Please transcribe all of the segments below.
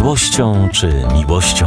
złością czy miłością.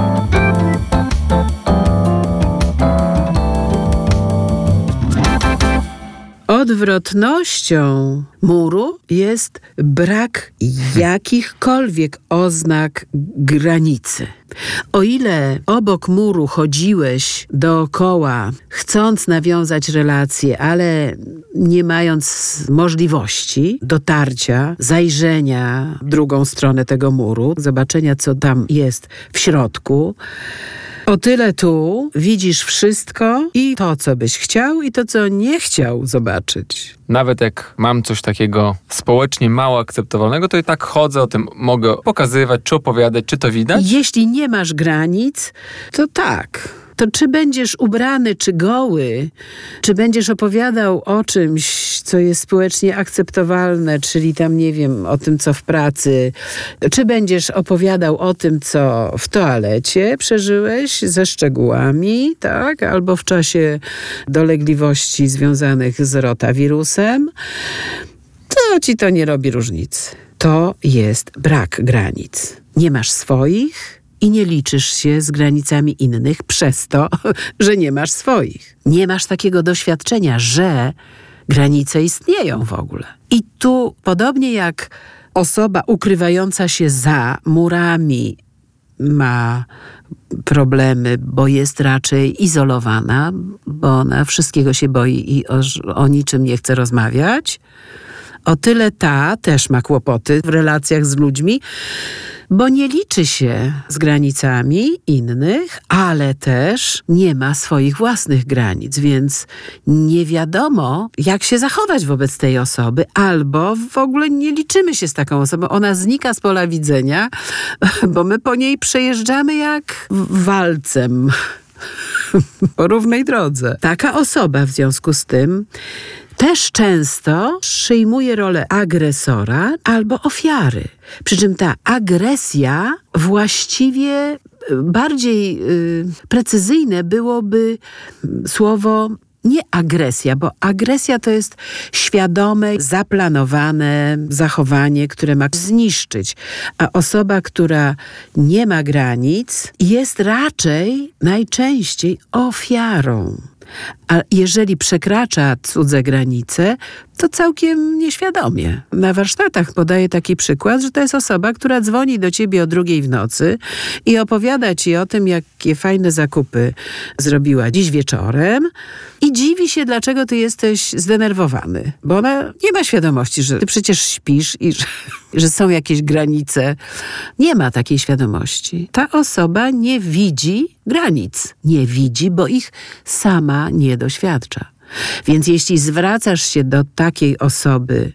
Odwrotnością muru jest brak jakichkolwiek oznak granicy. O ile obok muru chodziłeś dookoła, chcąc nawiązać relacje, ale nie mając możliwości dotarcia, zajrzenia w drugą stronę tego muru, zobaczenia, co tam jest w środku, o tyle tu widzisz wszystko i to, co byś chciał, i to, co nie chciał zobaczyć. Nawet jak mam coś takiego społecznie mało akceptowalnego, to i tak chodzę, o tym mogę pokazywać, czy opowiadać, czy to widać. Jeśli nie masz granic, to tak. To czy będziesz ubrany, czy goły, czy będziesz opowiadał o czymś, co jest społecznie akceptowalne, czyli tam, nie wiem, o tym, co w pracy, czy będziesz opowiadał o tym, co w toalecie przeżyłeś ze szczegółami, tak, albo w czasie dolegliwości związanych z rotawirusem, to ci to nie robi różnicy. To jest brak granic. Nie masz swoich i nie liczysz się z granicami innych przez to, że nie masz swoich. Nie masz takiego doświadczenia, że granice istnieją w ogóle. I tu, podobnie jak osoba ukrywająca się za murami ma problemy, bo jest raczej izolowana, bo ona wszystkiego się boi i o niczym nie chce rozmawiać, o tyle ta też ma kłopoty w relacjach z ludźmi, bo nie liczy się z granicami innych, ale też nie ma swoich własnych granic, więc nie wiadomo, jak się zachować wobec tej osoby, albo w ogóle nie liczymy się z taką osobą. Ona znika z pola widzenia, bo my po niej przejeżdżamy jak walcem po równej drodze. Taka osoba w związku z tym też często przyjmuje rolę agresora albo ofiary. Przy czym ta agresja właściwie bardziej precyzyjne byłoby słowo nie agresja, bo agresja to jest świadome, zaplanowane zachowanie, które ma zniszczyć. A osoba, która nie ma granic, jest raczej najczęściej ofiarą. A jeżeli przekracza cudze granice, to całkiem nieświadomie. Na warsztatach podaję taki przykład, że to jest osoba, która dzwoni do ciebie o 2:00 w nocy i opowiada ci o tym, jakie fajne zakupy zrobiła dziś wieczorem i dziwi się, dlaczego ty jesteś zdenerwowany. Bo ona nie ma świadomości, że ty przecież śpisz i że są jakieś granice. Nie ma takiej świadomości. Ta osoba nie widzi granic. Nie widzi, bo ich sama nie doświadcza. Więc jeśli zwracasz się do takiej osoby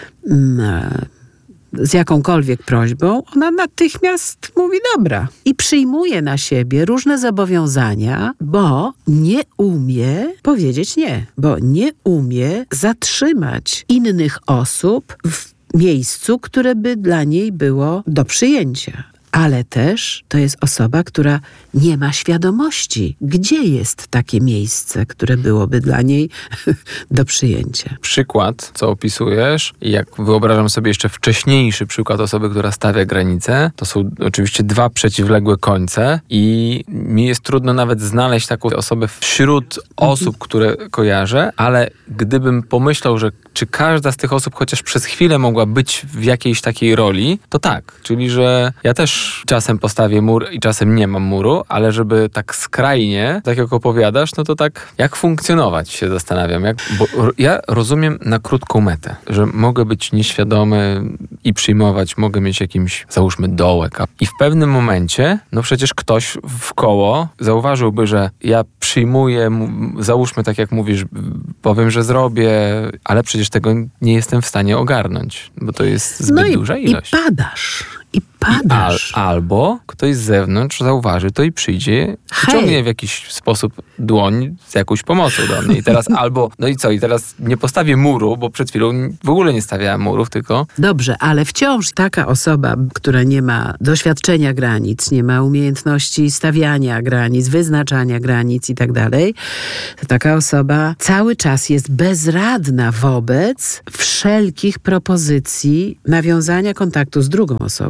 z jakąkolwiek prośbą, ona natychmiast mówi dobra i przyjmuje na siebie różne zobowiązania, bo nie umie powiedzieć nie, bo nie umie zatrzymać innych osób w miejscu, które by dla niej było do przyjęcia. Ale też to jest osoba, która nie ma świadomości, gdzie jest takie miejsce, które byłoby dla niej do przyjęcia. Przykład, co opisujesz, i jak wyobrażam sobie jeszcze wcześniejszy przykład osoby, która stawia granice, to są oczywiście dwa przeciwległe końce i mi jest trudno nawet znaleźć taką osobę wśród osób, które kojarzę, ale gdybym pomyślał, że czy każda z tych osób chociaż przez chwilę mogła być w jakiejś takiej roli, to tak. Czyli, że ja też czasem postawię mur i czasem nie mam muru, ale żeby tak skrajnie, tak jak opowiadasz, no to tak jak funkcjonować się zastanawiam. Bo ja rozumiem na krótką metę, że mogę być nieświadomy i przyjmować, mogę mieć jakimś, załóżmy, dołek. I w pewnym momencie, no przecież ktoś wkoło zauważyłby, że ja przyjmuję, załóżmy tak jak mówisz, powiem, że zrobię, ale przecież tego nie jestem w stanie ogarnąć, bo to jest zbyt duża ilość. I padasz. Albo ktoś z zewnątrz zauważy to i przyjdzie, ciągnie w jakiś sposób dłoń z jakąś pomocą do mnie. I teraz albo, no i co, i teraz nie postawię muru, bo przed chwilą w ogóle nie stawiałem murów, tylko... Dobrze, ale wciąż taka osoba, która nie ma doświadczenia granic, nie ma umiejętności stawiania granic, wyznaczania granic i tak dalej, to taka osoba cały czas jest bezradna wobec wszelkich propozycji nawiązania kontaktu z drugą osobą. Ona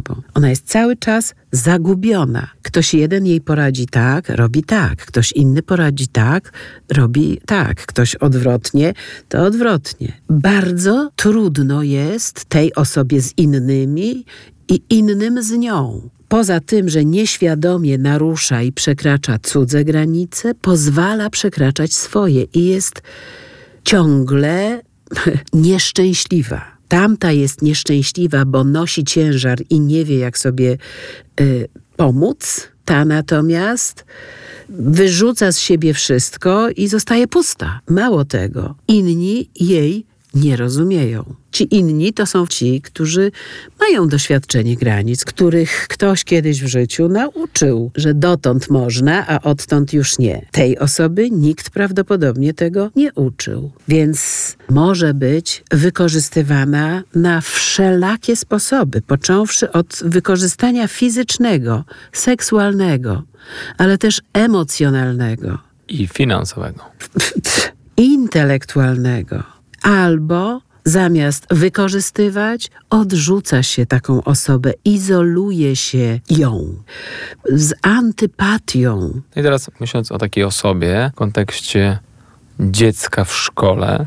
Ona jest cały czas zagubiona. Ktoś jeden jej poradzi tak, robi tak. Ktoś inny poradzi tak, robi tak. Ktoś odwrotnie, to odwrotnie. Bardzo trudno jest tej osobie z innymi i innym z nią. Poza tym, że nieświadomie narusza i przekracza cudze granice, pozwala przekraczać swoje i jest ciągle nieszczęśliwa. Tamta jest nieszczęśliwa, bo nosi ciężar i nie wie, jak sobie pomóc. Ta natomiast wyrzuca z siebie wszystko i zostaje pusta. Mało tego, inni jej nie rozumieją. Ci inni to są ci, którzy mają doświadczenie granic, których ktoś kiedyś w życiu nauczył, że dotąd można, a odtąd już nie. Tej osoby nikt prawdopodobnie tego nie uczył. Więc może być wykorzystywana na wszelakie sposoby, począwszy od wykorzystania fizycznego, seksualnego, ale też emocjonalnego. I finansowego. Intelektualnego. Albo zamiast wykorzystywać, odrzuca się taką osobę, izoluje się ją z antypatią. I teraz myśląc o takiej osobie w kontekście dziecka w szkole,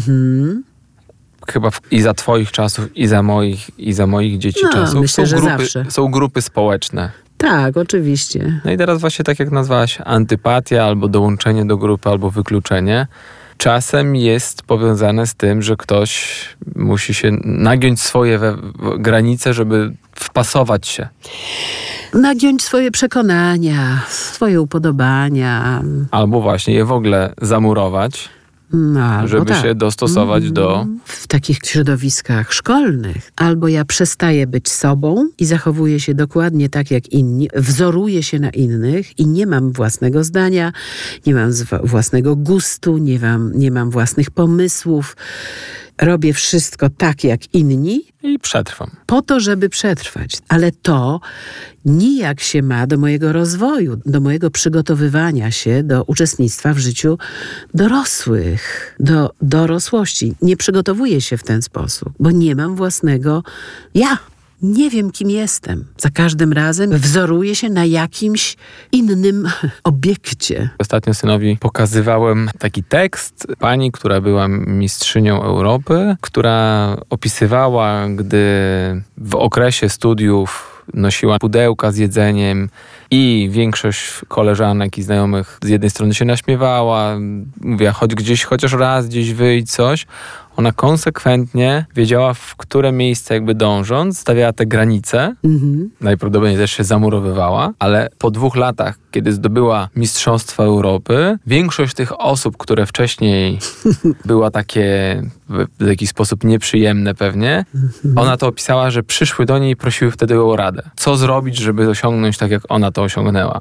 chyba i za twoich czasów, i za moich dzieci czasów myślę, że zawsze. Są grupy społeczne. Tak, oczywiście. No i teraz właśnie tak jak nazwałaś, antypatia albo dołączenie do grupy, albo wykluczenie, czasem jest powiązane z tym, że ktoś musi się nagiąć swoje granice, żeby wpasować się. Nagiąć swoje przekonania, swoje upodobania. Albo właśnie je w ogóle zamurować, żeby się dostosować do... W takich środowiskach szkolnych. Albo ja przestaję być sobą i zachowuję się dokładnie tak jak inni, wzoruję się na innych i nie mam własnego zdania, nie mam własnego gustu, nie mam własnych pomysłów. Robię wszystko tak jak inni. I przetrwam. Po to, żeby przetrwać. Ale to nijak się ma do mojego rozwoju, do mojego przygotowywania się do uczestnictwa w życiu dorosłych, do dorosłości. Nie przygotowuję się w ten sposób, bo nie mam własnego ja. Nie wiem, kim jestem. Za każdym razem wzoruję się na jakimś innym obiekcie. Ostatnio synowi pokazywałem taki tekst pani, która była mistrzynią Europy, która opisywała, gdy w okresie studiów nosiła pudełka z jedzeniem i większość koleżanek i znajomych z jednej strony się naśmiewała, mówiła, chodź gdzieś, chociaż raz gdzieś wyjdź coś. Ona konsekwentnie wiedziała, w które miejsce jakby dążąc, stawiała te granice. Najprawdopodobniej też się zamurowywała, ale po 2 latach, kiedy zdobyła Mistrzostwa Europy, większość tych osób, które wcześniej była takie w jakiś sposób nieprzyjemne pewnie, ona to opisała, że przyszły do niej i prosiły wtedy o radę. Co zrobić, żeby osiągnąć tak, jak ona to osiągnęła?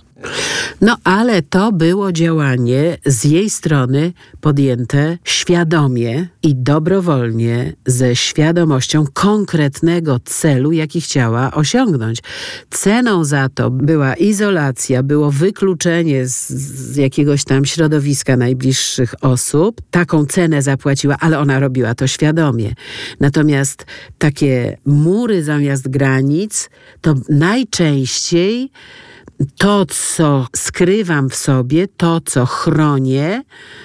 No ale to było działanie z jej strony podjęte świadomie i dobrowolnie, ze świadomością konkretnego celu, jaki chciała osiągnąć. Ceną za to była izolacja, było wykluczenie z jakiegoś tam środowiska najbliższych osób. Taką cenę zapłaciła, ale ona robiła to świadomie. Natomiast takie mury zamiast granic, to najczęściej to, co skrywam w sobie, to, co chronię,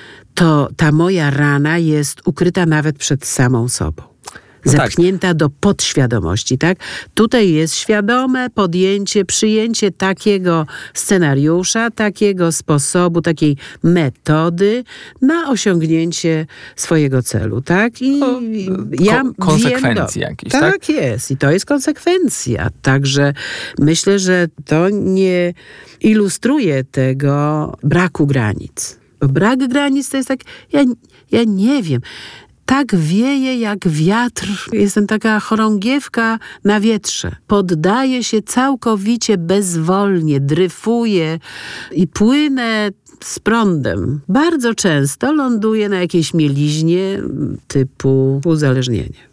to ta moja rana jest ukryta nawet przed samą sobą. Zepchnięta do podświadomości, tak? Tutaj jest świadome podjęcie, przyjęcie takiego scenariusza, takiego sposobu, takiej metody na osiągnięcie swojego celu, tak? I ja konsekwencji jakieś, tak? Tak jest. I to jest konsekwencja. Także myślę, że to nie ilustruje tego braku granic. Bo brak granic to jest tak, ja nie wiem. Tak wieje jak wiatr. Jestem taka chorągiewka na wietrze. Poddaję się całkowicie bezwolnie, dryfuję i płynę z prądem. Bardzo często ląduję na jakiejś mieliźnie typu uzależnienie.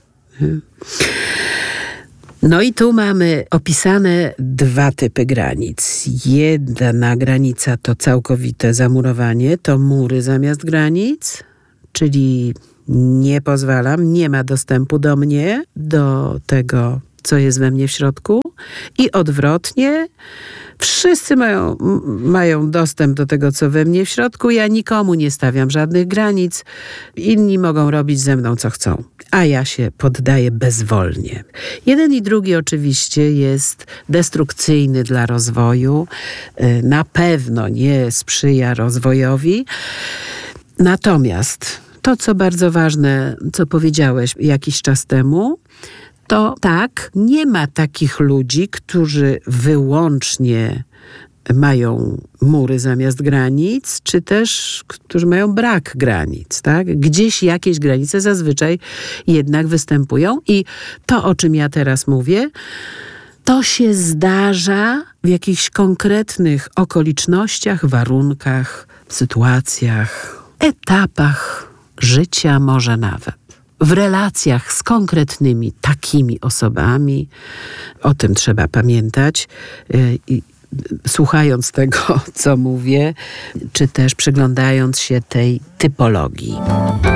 No i tu mamy opisane 2 typy granic. Jedna granica to całkowite zamurowanie, to mury zamiast granic, czyli nie pozwalam, nie ma dostępu do mnie, do tego, co jest we mnie w środku. i odwrotnie. Wszyscy mają dostęp do tego, co we mnie w środku. Ja nikomu nie stawiam żadnych granic. Inni mogą robić ze mną, co chcą. A ja się poddaję bezwolnie. Jeden i drugi oczywiście jest destrukcyjny dla rozwoju. Na pewno nie sprzyja rozwojowi. Natomiast to, co bardzo ważne, co powiedziałeś jakiś czas temu, to tak, nie ma takich ludzi, którzy wyłącznie mają mury zamiast granic, czy też którzy mają brak granic, tak? Gdzieś jakieś granice zazwyczaj jednak występują i to, o czym ja teraz mówię, to się zdarza w jakichś konkretnych okolicznościach, warunkach, sytuacjach, etapach życia może nawet. W relacjach z konkretnymi takimi osobami. O tym trzeba pamiętać. Słuchając tego, co mówię, czy też przyglądając się tej typologii.